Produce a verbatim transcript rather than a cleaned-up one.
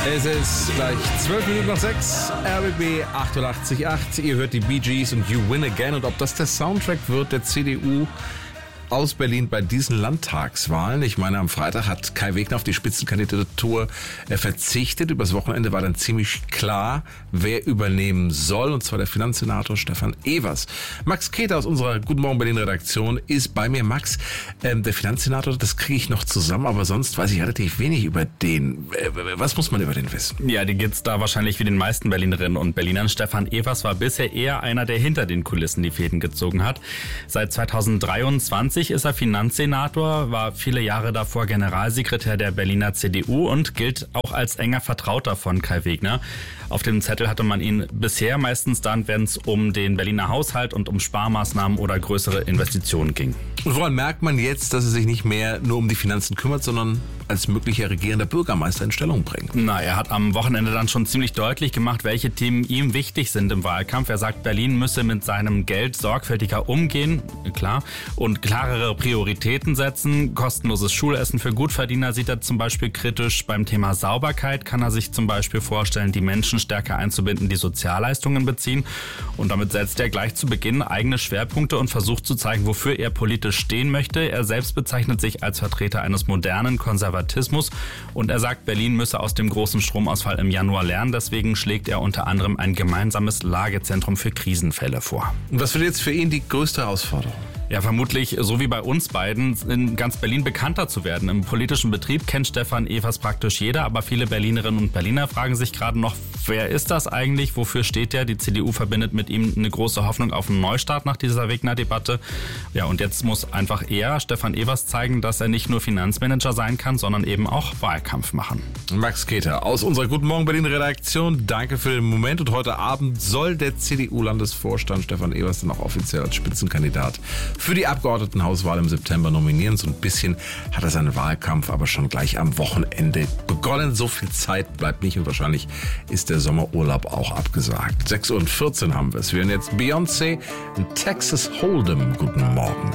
Es ist gleich zwölf Minuten nach sechs, R B B achtundachtzig Komma acht. Ihr hört die Bee Gees und You Win Again. Und ob das der Soundtrack wird der C D U aus Berlin bei diesen Landtagswahlen. Ich meine, am Freitag hat Kai Wegner auf die Spitzenkandidatur verzichtet. Übers Wochenende war dann ziemlich klar, wer übernehmen soll. Und zwar der Finanzsenator Stefan Evers. Max Keter aus unserer Guten Morgen Berlin Redaktion ist bei mir. Max, ähm, der Finanzsenator, das kriege ich noch zusammen, aber sonst weiß ich relativ wenig über den. Was muss man über den wissen? Ja, die geht's da wahrscheinlich wie den meisten Berlinerinnen und Berlinern. Stefan Evers war bisher eher einer, der hinter den Kulissen die Fäden gezogen hat. Seit zweitausenddreiundzwanzig ist er Finanzsenator, war viele Jahre davor Generalsekretär der Berliner C D U und gilt auch als enger Vertrauter von Kai Wegner. Auf dem Zettel hatte man ihn bisher meistens dann, wenn es um den Berliner Haushalt und um Sparmaßnahmen oder größere Investitionen ging. Und woran merkt man jetzt, dass er sich nicht mehr nur um die Finanzen kümmert, sondern als möglicher regierender Bürgermeister in Stellung bringt? Na, er hat am Wochenende dann schon ziemlich deutlich gemacht, welche Themen ihm wichtig sind im Wahlkampf. Er sagt, Berlin müsse mit seinem Geld sorgfältiger umgehen, klar, und klarere Prioritäten setzen. Kostenloses Schulessen für Gutverdiener sieht er zum Beispiel kritisch. Beim Thema Sauberkeit kann er sich zum Beispiel vorstellen, die Menschen stärker einzubinden, die Sozialleistungen beziehen. Und damit setzt er gleich zu Beginn eigene Schwerpunkte und versucht zu zeigen, wofür er politisch stehen möchte. Er selbst bezeichnet sich als Vertreter eines modernen Konservatismus und er sagt, Berlin müsse aus dem großen Stromausfall im Januar lernen. Deswegen schlägt er unter anderem ein gemeinsames Lagezentrum für Krisenfälle vor. Und was wird jetzt für ihn die größte Herausforderung? Ja, vermutlich, so wie bei uns beiden, in ganz Berlin bekannter zu werden. Im politischen Betrieb kennt Stefan Evers praktisch jeder, aber viele Berlinerinnen und Berliner fragen sich gerade noch, wer ist das eigentlich? Wofür steht der? Die C D U verbindet mit ihm eine große Hoffnung auf einen Neustart nach dieser Wegner-Debatte. Ja, und jetzt muss einfach er, Stefan Evers, zeigen, dass er nicht nur Finanzmanager sein kann, sondern eben auch Wahlkampf machen. Max Keter aus unserer Guten Morgen Berlin Redaktion. Danke für den Moment. Und heute Abend soll der C D U-Landesvorstand Stefan Evers dann auch offiziell als Spitzenkandidat für die Abgeordnetenhauswahl im September nominieren. So ein bisschen hat er seinen Wahlkampf aber schon gleich am Wochenende begonnen. So viel Zeit bleibt nicht und wahrscheinlich ist der Sommerurlaub auch abgesagt. sechs Uhr vierzehn haben wir es. Wir hören jetzt Beyoncé in Texas Hold'em. Guten Morgen.